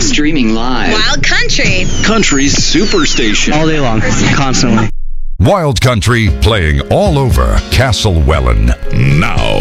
Streaming live. Wild Country. Country Superstation. All day long, constantly. Wild Country playing all over Castle Welland. Now.